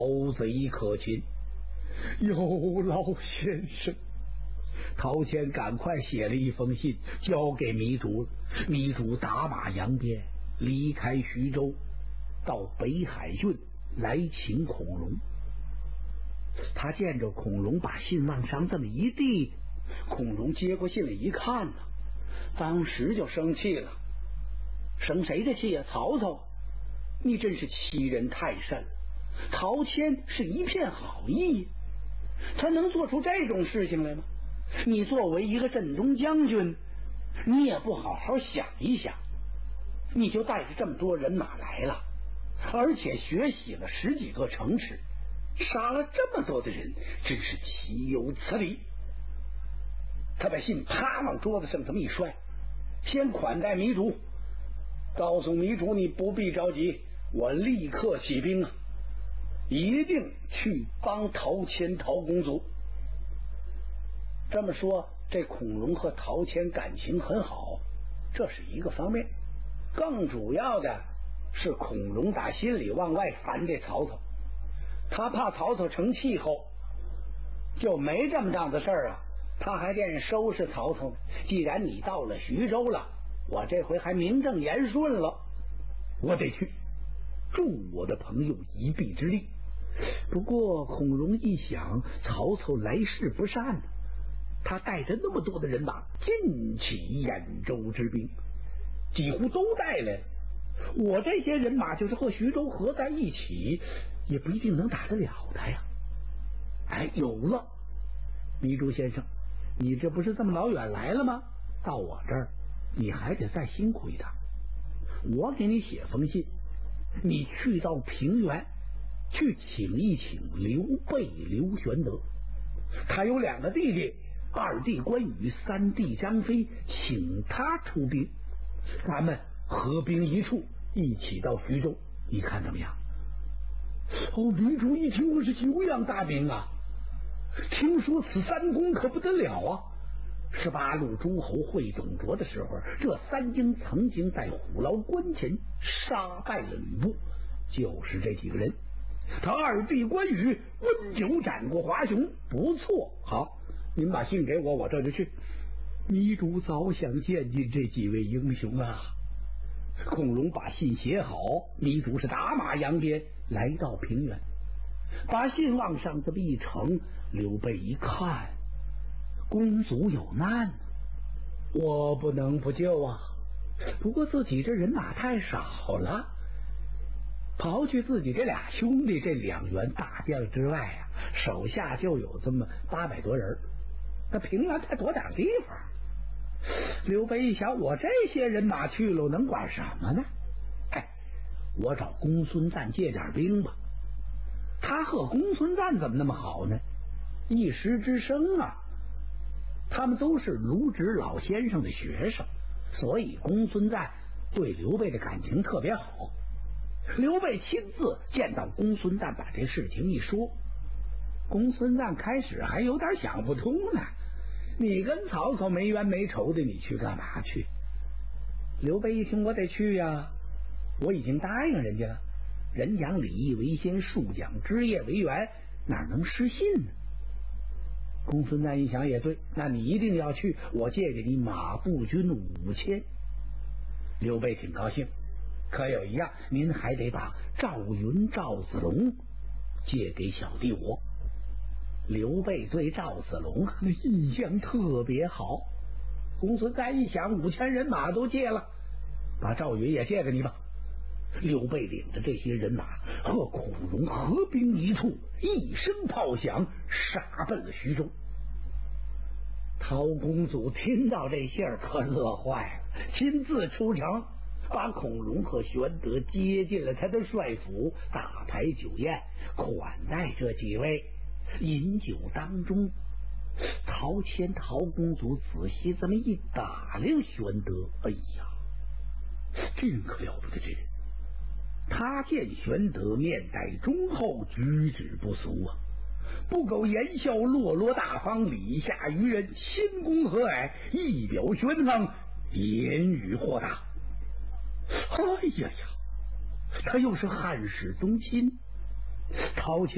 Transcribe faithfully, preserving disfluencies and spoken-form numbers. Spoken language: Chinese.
贼可擒。有劳先生。陶谦赶快写了一封信交给糜竺，糜竺打马扬鞭离开徐州，到北海郡来请孔融。他见着孔融把信往上这么一递，孔融接过信来一看呢，当时就生气了。生谁的气呀、啊？曹操，你真是欺人太甚了。陶谦是一片好意，他能做出这种事情来吗？你作为一个镇东将军，你也不好好想一想，你就带着这么多人马来了，而且血洗了十几个城池，杀了这么多的人，真是岂有此理。他把信啪往桌子上这么一摔，先款待糜竺，告诉糜竺你不必着急，我立刻起兵啊，一定去帮陶谦陶公祖。这么说，这孔融和陶谦感情很好，这是一个方面。更主要的是孔融打心里往外烦这曹操，他怕曹操成气候，就没这么档子事儿啊。他还惦收拾曹操，既然你到了徐州了，我这回还名正言顺了，我得去助我的朋友一臂之力。不过孔融一想，曹操来势不善呢，他带着那么多的人马尽起兖州之兵，几乎都带来了，我这些人马就是和徐州合在一起，也不一定能打得了他呀。哎，有了，糜竺先生，你这不是这么老远来了吗？到我这儿你还得再辛苦一点，我给你写封信，你去到平原去请一请刘备刘玄德，他有两个弟弟，二弟关羽，三弟张飞，请他出兵，咱们合兵一处，一起到徐州，你看怎么样？哦，糜竺一听，我是久仰大名啊，听说此三公可不得了啊！十八路诸侯会董卓的时候，这三英曾经在虎牢关前杀败了吕布，就是这几个人。他二弟关羽温酒斩过华雄，不错。好，您把信给我，我这就去。糜竺早想见见这几位英雄啊。孔融把信写好，糜竺是打马扬鞭来到平原，把信往上这么一呈，刘备一看，公祖有难，我不能不救啊。不过自己这人马太少了，刨去自己这俩兄弟这两员大将之外啊，手下就有这么八百多人，那平原才多点地方。刘备一想，我这些人马去了能管什么呢？哎，我找公孙瓒借点兵吧。他和公孙瓒怎么那么好呢？一时之生啊，他们都是卢植老先生的学生，所以公孙瓒对刘备的感情特别好。刘备亲自见到公孙瓒，把这事情一说，公孙瓒开始还有点想不通呢。你跟曹操没冤没仇的，你去干嘛去？刘备一听，我得去呀，我已经答应人家了，人讲礼义为先，树讲枝叶为源，哪能失信呢？公孙瓒一想也对，那你一定要去，我借给你马步军五千。刘备挺高兴，可有一样，您还得把赵云赵子龙借给小弟我。刘备对赵子龙那印象特别好。公孙瓒一想，五千人马都借了，把赵云也借给你吧。刘备领着这些人马和孔融合兵一处，一声炮响，杀奔了徐州。陶公祖听到这信儿可乐坏了，亲自出城，把孔融和玄德接进了他的帅府，大排酒宴款待这几位。饮酒当中，陶谦陶公祖仔细这么一打量玄德，哎呀，这人可了不得，这人他见玄德面带忠厚，举止不俗啊，不苟言笑，落落大方，礼下于人，心公和蔼，仪表轩昂，言语豁达。哎呀呀，他又是汉室宗亲，陶谦